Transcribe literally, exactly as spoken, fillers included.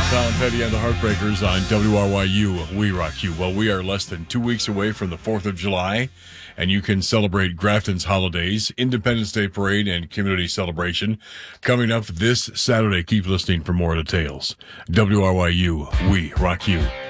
Tom Petty and the Heartbreakers on W R Y U, We Rock You. Well, we are less than two weeks away from the fourth of July, and you can celebrate Grafton's holidays, Independence Day Parade, and Community Celebration coming up this Saturday. Keep listening for more details. W R Y U, We Rock You.